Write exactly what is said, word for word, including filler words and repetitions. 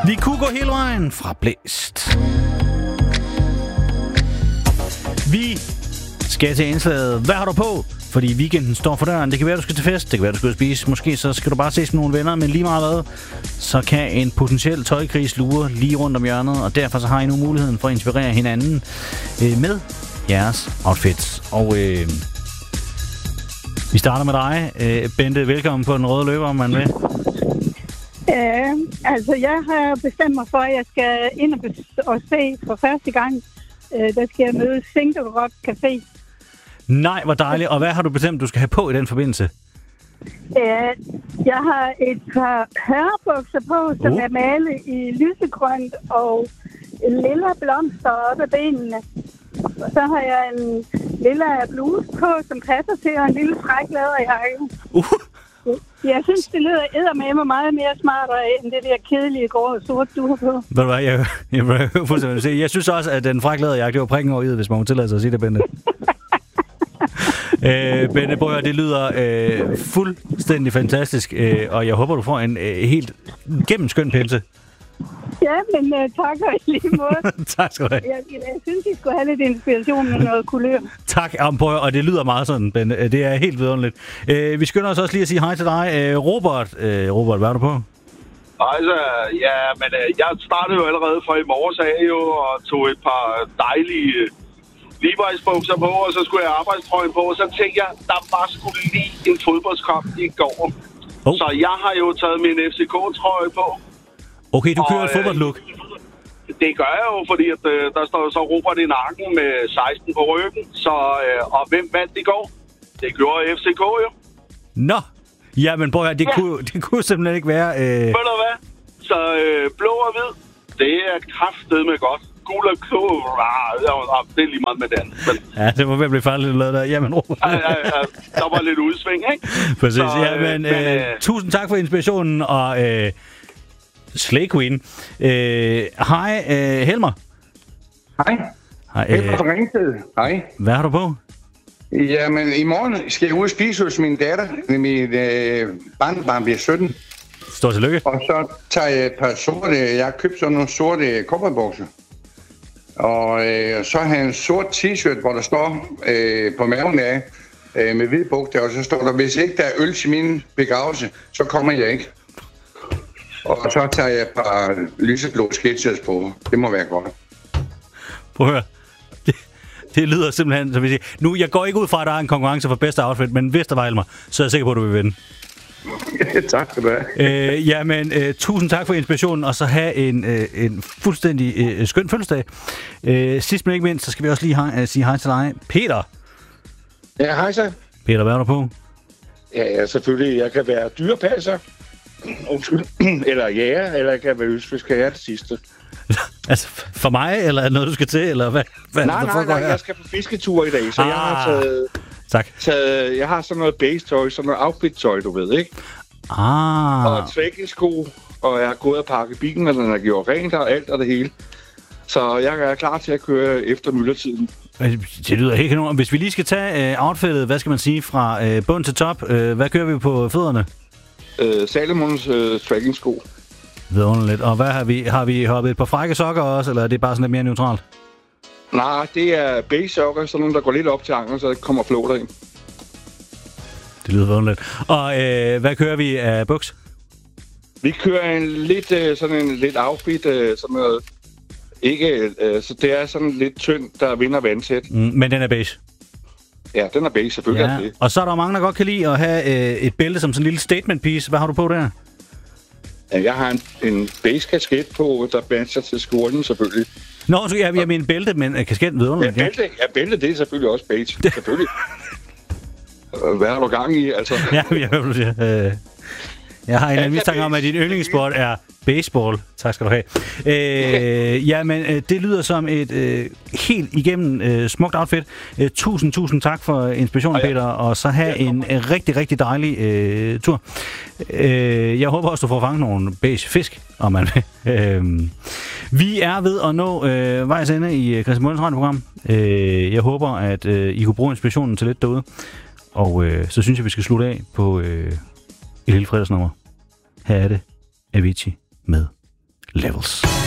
Vi kunne gå hele vejen fra Blæst. Vi skal til indslaget. Hvad har du på? Fordi weekenden står for døren. Det kan være, du skal til fest. Det kan være, du skal spise. Måske så skal du bare ses med nogle venner. Men lige meget hvad, så kan en potentiel tøjkris lure lige rundt om hjørnet. Og derfor så har I nu muligheden for at inspirere hinanden øh, med jeres outfits. Og øh, vi starter med dig. Øh, Bente, velkommen på den røde løber, om man vil. Øh, altså, jeg har bestemt mig for, at jeg skal ind og, og se for første gang. Øh, der skal jeg møde Single Rock Café. Nej, hvor dejligt. Og hvad har du bestemt, du skal have på i den forbindelse? Øh, jeg har et par herrebukser på, som uh. er malet i lysegrønt og lilla blomster op ad benene. Og så har jeg en lilla bluse på, som passer til, og en lille fræk læderjakke. Uh. Jeg synes, det lyder eddermame meget mere smartere end det der kedelige grå og sort, du har på. Ved du hvad, jeg, jeg, jeg, jeg, jeg, jeg synes også, at den fræk læderjakke, det var prikken over i, hvis man må tillade sig at sige det, Bente. øh, Bente, prøv at høre, det lyder øh, fuldstændig fantastisk, øh, og jeg håber, du får en øh, helt gennemskøn pinse. Ja, men uh, tak og i lige måde. Tak skal du have. Jeg, jeg synes, I skulle have lidt inspiration med noget kulør. Tak, og det lyder meget sådan, Bente. Det er helt vidunderligt. Øh, vi skynder os også lige at sige hej til dig. Øh, Robert, øh, Robert, hvad er du på? Hej så, ja, men øh, jeg startede jo allerede fra i morges af jo, og tog et par dejlige øh, Levi's-bukser på, og så skulle jeg arbejdstrøjen på, og så tænkte jeg, der var sgu lige en fodboldskamp i går. Oh. Så jeg har jo taget min F C K-trøje på. Okay, du kører og, et fodboldlook. Øh, det gør jeg jo, fordi at, øh, der står så Robert i nakken med seksten på ryggen. Så, øh, og hvem vandt i går? Det gjorde F C K jo. Nå, jamen prøv at det, ja. kunne, det kunne simpelthen ikke være... Øh... Ved du hvad? Så øh, blå og hvid, det er kraftedeme godt. Gul og klå, det er lige meget med den. Men... Ja, det må vel blive farligt at lade der. Jamen, Robert. Ja, ja, ja, der var lidt udsving, ikke? Præcis, så, øh, jamen, øh, men, øh... tusind tak for inspirationen, og... Øh... Slay Queen. Øh, hej, øh, Helmer. Hej. Hej. Helmer fra Ringsted. Hej. Hvad har du på? Jamen, i morgen skal jeg ud og spise hos min datter. Min øh, barnebarn bliver sytten. Stort tillykke. Og så tager jeg et par sorte... Jeg har købt sådan nogle sorte cowboybukser. Og øh, så har jeg en sort t-shirt, hvor der står øh, på maven af øh, med hvide bukter. Og så står der, hvis ikke der er øl til min begravelse, så kommer jeg ikke. Og så tager jeg et par lyseblå sketchers på. Det må være godt. Prøv at høre. Det, det lyder simpelthen, som vi siger. Nu, jeg går ikke ud fra, at der er en konkurrence for bedste outfit, men hvis der var Elmer, så er jeg sikker på, at du vil vinde. Tak skal du have. Øh, jamen, øh, tusind tak for inspirationen, og så have en, øh, en fuldstændig øh, skøn fødselsdag. Øh, sidst men ikke mindst, så skal vi også lige hej, øh, sige hej til dig. Peter. Ja, hej så. Peter, hvad er du på? Ja, ja, selvfølgelig. Jeg kan være dyrepasser. Undskyld. Eller jæger, eller jeg kan være østfisker. Jeg er det sidste. Altså, for mig, eller er noget, du skal til, eller hvad? hvad nej, nej, nej, jeg skal på fisketur i dag, så ah, jeg har taget... Tak. taget jeg har sådan noget base-tøj, sådan noget outfit-tøj, du ved, ikke? Ah. Og trekking-sko, og jeg har gået og pakket bilen, og den har gjort rent og alt og det hele. Så jeg er klar til at køre efter myldretiden. Det lyder helt kanon. Hvis vi lige skal tage uh, outfittet, hvad skal man sige, fra uh, bund til top, uh, hvad kører vi på fødderne? Uh, Salomons uh, trekking-sko. Vidunderligt. Og hvad har vi? Har vi hoppet et par frække sokker også, eller er det bare sådan lidt mere neutralt? Nej, det er base sokker, sådan nogle, der går lidt op til anklen, så det kommer floater ind. Det lyder vidunderligt. Og øh, hvad kører vi af buks? Vi kører en lidt, øh, sådan en lidt outfit, øh, sådan noget, ikke, øh, så det er sådan lidt tynd, der vinder vandtæt. Mm, men den er beige? Ja, den er beige, selvfølgelig. Ja. Er det. Og så er der mange, der godt kan lide at have øh, et bælte som sådan en lille statement piece. Hvad har du på der? Ja, jeg har en, en beige kasket på, der matcher til skjorten selvfølgelig. Nå, så jeg, jeg mener bælte, men uh, kasketten vidunderligt. Ja, bælte, ja, bælte, det er selvfølgelig også beige. Selvfølgelig. Hvad har du gang i, altså? Ja, jeg hører, du siger. Øh, jeg har en ja, mistanke om, at din yndlingssport er baseball. Tak skal du have. Øh, ja, men øh, det lyder som et øh, helt igennem øh, smukt outfit. Øh, tusind, tusind tak for inspirationen, ja, ja. Peter. Og så have en øh, rigtig, rigtig dejlig øh, tur. Øh, jeg håber også, du får fanget nogle beige fisk, om man vil. Øh, vi er ved at nå øh, vejs ende i Christian Møllens radioprogram. Øh, jeg håber, at øh, I kunne bruge inspirationen til lidt derude. Og øh, så synes jeg, vi skal slutte af på øh, et lille fredagsnummer. Her er det Avicii med Levels.